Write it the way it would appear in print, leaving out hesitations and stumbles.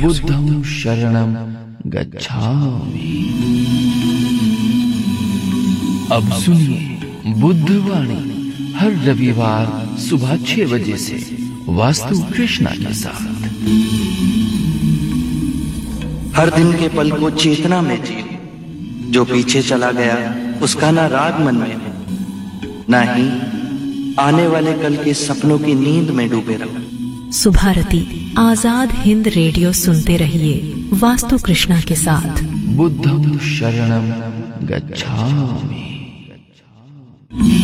बुद्धं शरणं गच्छामि। अब सुनिए बुद्धवाणी हर रविवार सुबह 6 बजे से वास्तु कृष्णा के साथ। हर दिन के पल को चेतना में जी, जो पीछे चला गया उसका ना राग मन में हो, ना ही आने वाले कल के सपनों की नींद में डूबे रहो। सुभारती आजाद हिंद रेडियो सुनते रहिए वास्तु कृष्णा के साथ। बुद्धं शरणं गच्छामि।